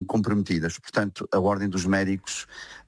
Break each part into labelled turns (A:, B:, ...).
A: comprometidas. Portanto, a Ordem dos Médicos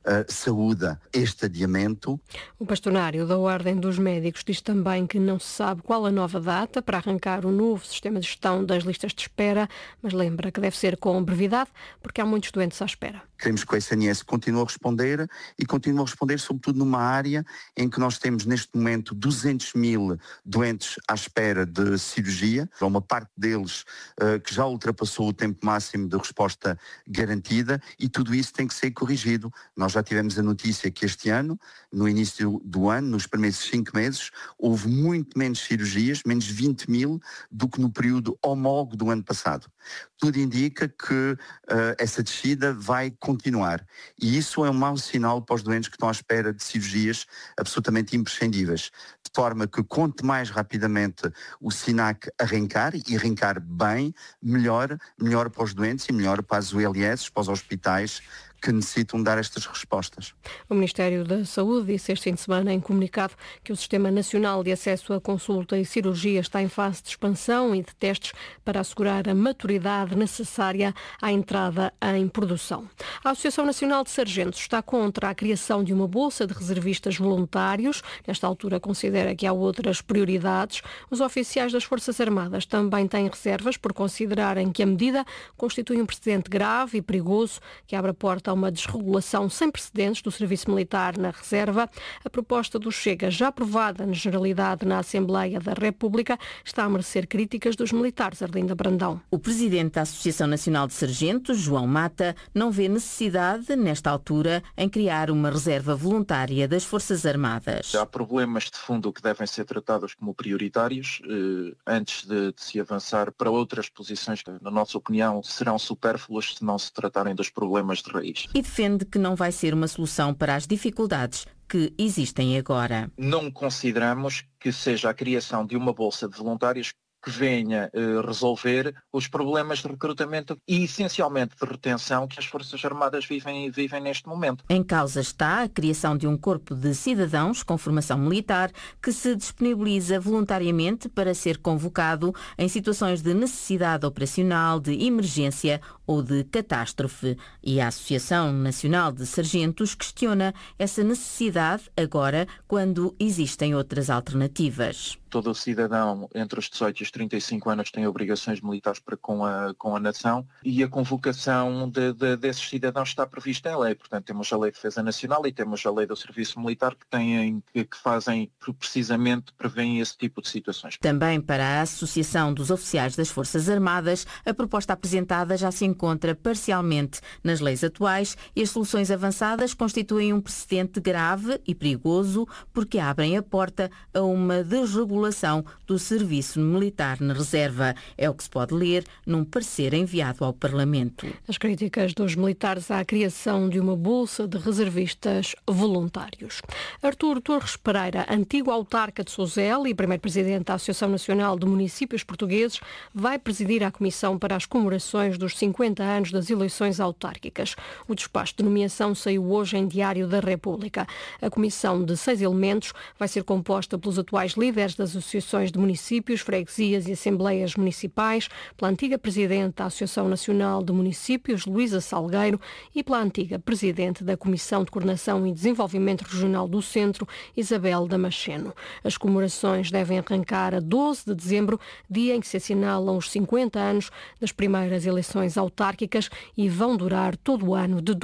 A: saúda este adiamento.
B: O bastonário da Ordem dos Médicos diz também que não se sabe qual a nova data para arrancar o novo sistema de gestão das listas de espera, mas lembra que deve ser com brevidade, porque há muitos doentes à espera.
A: Queremos que o SNS continue a responder e continue a responder sobretudo numa área em que nós temos neste momento 200 mil doentes à espera de cirurgia, uma parte deles que já ultrapassou o tempo máximo de resposta garantida, e tudo isso tem que ser corrigido. Nós já tivemos a notícia que este ano, no início do ano, nos primeiros 5 meses, houve muito menos cirurgias, menos 20 mil, do que no período homólogo do ano passado. Tudo indica que essa descida vai continuar. E isso é um mau sinal para os doentes que estão à espera de cirurgias absolutamente imprescindíveis. De forma que, quanto mais rapidamente o SINAC arrancar, e arrancar bem, melhor para os doentes e melhor para as ULS, para os hospitais que necessitam dar estas respostas.
B: O Ministério da Saúde disse este fim de semana em comunicado que o Sistema Nacional de Acesso à Consulta e Cirurgia está em fase de expansão e de testes para assegurar a maturidade necessária à entrada em produção. A Associação Nacional de Sargentos está contra a criação de uma bolsa de reservistas voluntários. Nesta altura considera que há outras prioridades. Os oficiais das Forças Armadas também têm reservas por considerarem que a medida constitui um precedente grave e perigoso que abre a porta a uma desregulação sem precedentes do serviço militar na reserva. A proposta do Chega, já aprovada na Generalidade na Assembleia da República, está a merecer críticas dos militares. Arlinda Brandão.
C: O presidente da Associação Nacional de Sargentos, João Mata, não vê necessidade, nesta altura, em criar uma reserva voluntária das Forças Armadas.
D: Há problemas de fundo que devem ser tratados como prioritários antes de se avançar para outras posições que, na nossa opinião, serão supérfluas se não se tratarem dos problemas de raiz.
C: E defende que não vai ser uma solução para as dificuldades que existem agora.
D: Não consideramos que seja a criação de uma bolsa de voluntários que venha resolver os problemas de recrutamento e, essencialmente, de retenção que as Forças Armadas vivem neste momento.
C: Em causa está a criação de um corpo de cidadãos com formação militar que se disponibiliza voluntariamente para ser convocado em situações de necessidade operacional, de emergência ou de catástrofe. E a Associação Nacional de Sargentos questiona essa necessidade agora quando existem outras alternativas.
D: Todo o cidadão entre os 18 e os 35 anos tem obrigações militares para com a nação, e a convocação desses cidadãos está prevista em lei. Portanto, temos a Lei de Defesa Nacional e temos a Lei do Serviço Militar que fazem, precisamente, prevêem esse tipo de situações.
C: Também para a Associação dos Oficiais das Forças Armadas, a proposta apresentada já se encontra parcialmente nas leis atuais e as soluções avançadas constituem um precedente grave e perigoso porque abrem a porta a uma desregulação do serviço militar na reserva. É o que se pode ler num parecer enviado ao Parlamento.
B: As críticas dos militares à criação de uma bolsa de reservistas voluntários. Artur Torres Pereira, antigo autarca de Sousel e primeiro presidente da Associação Nacional de Municípios Portugueses, vai presidir a Comissão para as comemorações dos 50 anos das eleições autárquicas. O despacho de nomeação saiu hoje em Diário da República. A comissão de 6 elementos vai ser composta pelos atuais líderes das associações de municípios, freguesias e assembleias municipais, pela antiga presidente da Associação Nacional de Municípios, Luísa Salgueiro, e pela antiga presidente da Comissão de Coordenação e Desenvolvimento Regional do Centro, Isabel Damasceno. As comemorações devem arrancar a 12 de dezembro, dia em que se assinalam os 50 anos das primeiras eleições autárquicas, e vão durar todo o ano de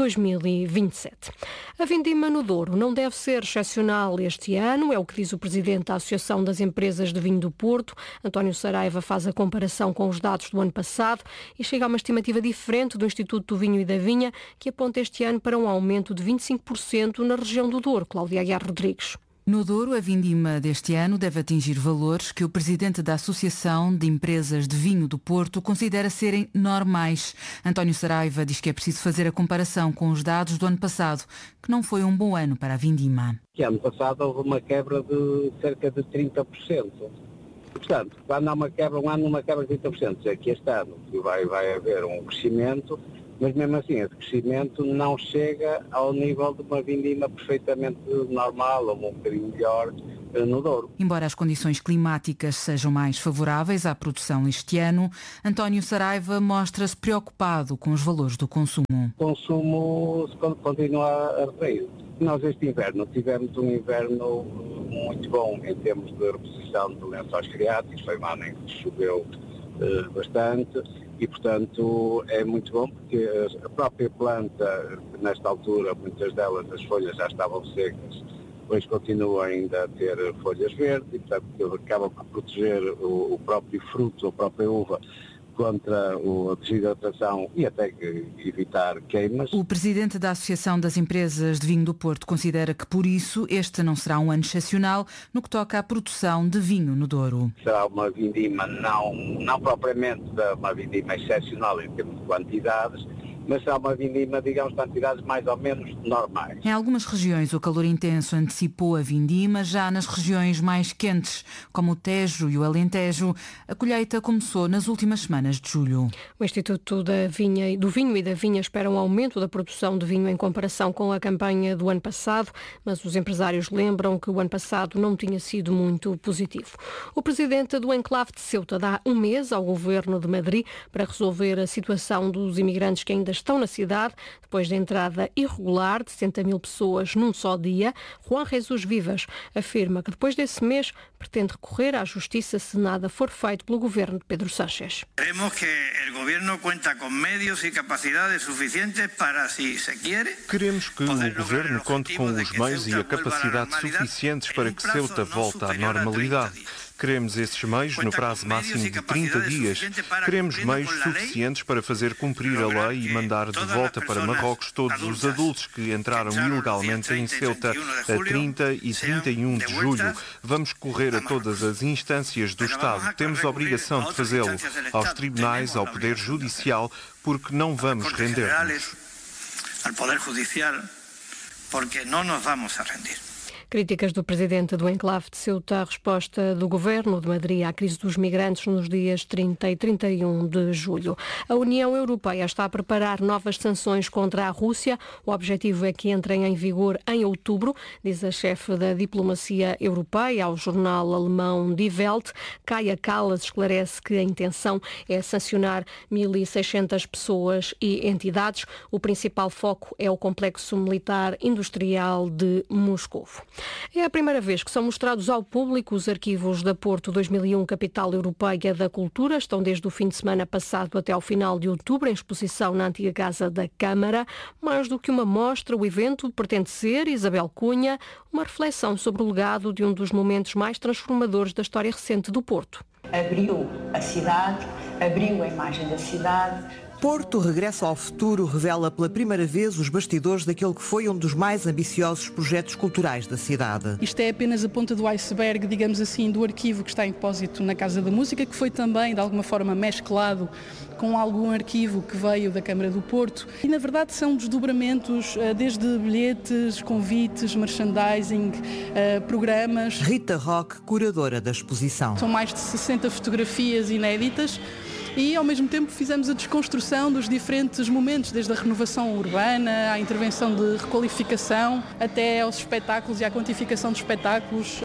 B: 2027. A vindima no Douro não deve ser excepcional este ano, é o que diz o presidente da Associação das Empresas de Vinho do Porto. António Saraiva faz a comparação com os dados do ano passado e chega a uma estimativa diferente do Instituto do Vinho e da Vinha, que aponta este ano para um aumento de 25% na região do Douro. Cláudia Aguiar Rodrigues.
E: No Douro, a vindima deste ano deve atingir valores que o presidente da Associação de Empresas de Vinho do Porto considera serem normais. António Saraiva diz que é preciso fazer a comparação com os dados do ano passado, que não foi um bom ano para a vindima.
F: Ano passado houve uma quebra de cerca de 30%. Portanto, quando há uma quebra, um ano uma quebra de 30%. É que este ano vai haver um crescimento, mas mesmo assim esse crescimento não chega ao nível de uma vindima perfeitamente normal ou um bocadinho melhor no Douro.
E: Embora as condições climáticas sejam mais favoráveis à produção este ano, António Saraiva mostra-se preocupado com os valores do consumo.
F: O consumo continua a retrair. Nós este inverno tivemos um inverno muito bom em termos de reposição de lençóis freáticos, foi um ano em que choveu bastante e, portanto, é muito bom porque a própria planta, nesta altura, muitas delas as folhas já estavam secas, depois continua ainda a ter folhas verdes e, portanto, acaba por proteger o próprio fruto, a própria uva, contra a desidratação e até evitar queimas.
E: O presidente da Associação das Empresas de Vinho do Porto considera que, por isso, este não será um ano excepcional no que toca à produção de vinho no Douro.
F: Será uma vindima não propriamente uma vindima excepcional em termos de quantidades, mas será uma vindima, digamos, quantidades mais ou menos normais.
E: Em algumas regiões o calor intenso antecipou a vindima, já nas regiões mais quentes, como o Tejo e o Alentejo, a colheita começou nas últimas semanas de julho.
B: O Instituto do Vinho e da Vinha espera um aumento da produção de vinho em comparação com a campanha do ano passado, mas os empresários lembram que o ano passado não tinha sido muito positivo. O presidente do Enclave de Ceuta dá um mês ao governo de Madrid para resolver a situação dos imigrantes que ainda estão na cidade, depois da entrada irregular de 60 mil pessoas num só dia. Juan Jesus Vivas afirma que depois desse mês pretende recorrer à justiça se nada for feito pelo governo de Pedro Sánchez.
G: Queremos que o governo conta com meios e capacidades suficientes para, se se quiere.
H: Queremos que o governo conte com os meios e a capacidade suficientes para que Ceuta volte à normalidade. Queremos esses meios no prazo máximo de 30 dias. Queremos meios suficientes para fazer cumprir a lei e mandar de volta para Marrocos todos os adultos que entraram ilegalmente em Ceuta a 30 e 31 de julho. Vamos correr a todas as instâncias do Estado. Temos a obrigação de fazê-lo, aos tribunais, ao Poder Judicial, porque não vamos render-nos.
G: Ao Poder Judicial, porque não nos vamos a rendir.
B: Críticas do presidente do Enclave de Ceuta à resposta do governo de Madrid à crise dos migrantes nos dias 30 e 31 de julho. A União Europeia está a preparar novas sanções contra a Rússia. O objetivo é que entrem em vigor em outubro, diz a chefe da diplomacia europeia ao jornal alemão Die Welt. Kaja Kallas esclarece que a intenção é sancionar 1.600 pessoas e entidades. O principal foco é o complexo militar industrial de Moscovo. É a primeira vez que são mostrados ao público os arquivos da Porto 2001, capital europeia da cultura. Estão desde o fim de semana passado até ao final de outubro em exposição na antiga Casa da Câmara. Mais do que uma mostra, o evento pretende ser, Isabel Cunha, uma reflexão sobre o legado de um dos momentos mais transformadores da história recente do Porto.
I: Abriu a cidade, abriu a imagem da cidade.
J: Porto Regresso ao Futuro revela pela primeira vez os bastidores daquele que foi um dos mais ambiciosos projetos culturais da cidade.
K: Isto é apenas a ponta do iceberg, digamos assim, do arquivo que está em depósito na Casa da Música, que foi também, de alguma forma, mesclado com algum arquivo que veio da Câmara do Porto. E, na verdade, são desdobramentos desde bilhetes, convites, merchandising, programas.
J: Rita Roque, curadora da exposição.
K: São mais de 60 fotografias inéditas. E, ao mesmo tempo, fizemos a desconstrução dos diferentes momentos, desde a renovação urbana, à intervenção de requalificação, até aos espetáculos e à quantificação de espetáculos.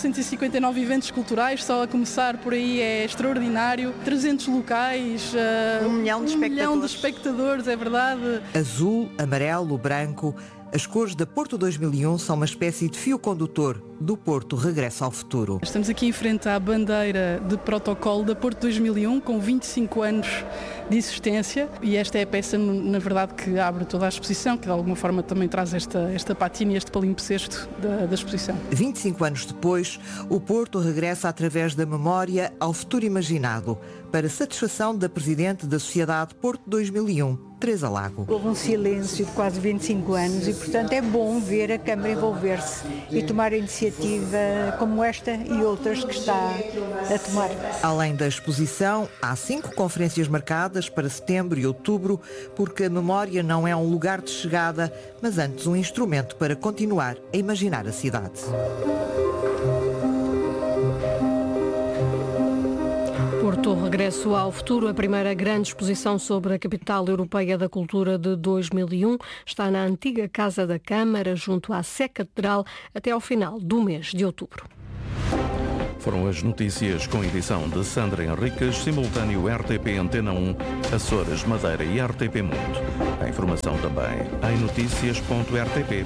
K: 1959 eventos culturais, só a começar por aí é extraordinário. 300 locais,
J: 1 milhão de
K: espectadores, é verdade.
J: Azul, amarelo, branco. As cores da Porto 2001 são uma espécie de fio condutor do Porto Regresso ao Futuro.
K: Estamos aqui em frente à bandeira de protocolo da Porto 2001, com 25 anos de existência, e esta é a peça, na verdade, que abre toda a exposição, que de alguma forma também traz esta patina e este palimpsesto da exposição.
J: 25 anos depois, o Porto regressa através da memória ao futuro imaginado, para satisfação da Presidente da Sociedade Porto 2001, Teresa Lago.
L: Houve um silêncio de quase 25 anos e, portanto, é bom ver a Câmara envolver-se e tomar a iniciativa como esta e outras que está a tomar.
J: Além da exposição, há 5 conferências marcadas para setembro e outubro, porque a memória não é um lugar de chegada, mas antes um instrumento para continuar a imaginar a cidade.
B: Porto Regresso ao Futuro, a primeira grande exposição sobre a capital europeia da cultura de 2001, está na antiga Casa da Câmara, junto à Sé Catedral, até ao final do mês de outubro.
M: Foram as notícias com edição de Sandra Henriques, simultâneo RTP Antena 1, Açores, Madeira e RTP Mundo. A informação também em noticias.rtp.pt.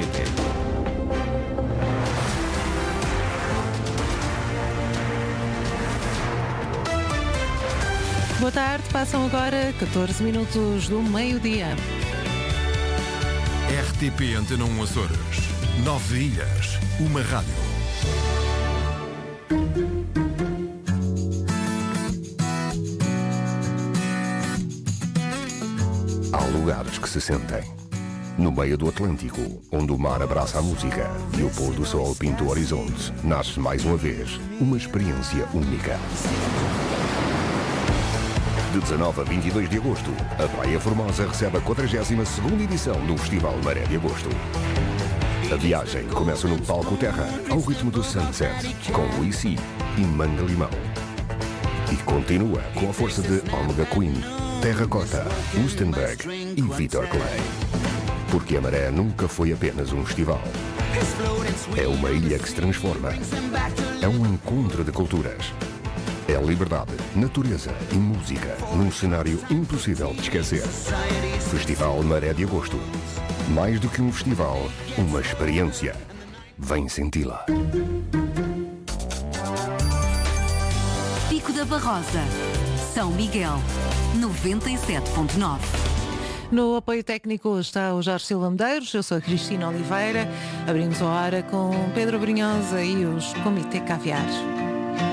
N: Boa tarde, passam agora 14 minutos do meio-dia.
O: RTP Antena 1 Açores. 9 ilhas, uma rádio.
P: Há lugares que se sentem. No meio do Atlântico, onde o mar abraça a música e o pôr do sol pinta o horizonte, nasce mais uma vez uma experiência única. De 19 a 22 de agosto, a Praia Formosa recebe a 42ª edição do Festival Maré de Agosto. A viagem começa no Palco Terra, ao ritmo do Sunset, com Luisi e Manga Limão. E continua com a força de Omega Queen, Terracota, Lustenberg e Vitor Clay. Porque a Maré nunca foi apenas um festival. É uma ilha que se transforma. É um encontro de culturas. É liberdade, natureza e música num cenário impossível de esquecer. Festival Maré de Agosto. Mais do que um festival, uma experiência. Vem senti-la.
Q: Pico da Barrosa, São Miguel, 97.9.
N: No apoio técnico está o Jorge Silva Medeiros, eu sou a Cristina Oliveira. Abrimos a hora com Pedro Brunhosa e os Comitê Caviar.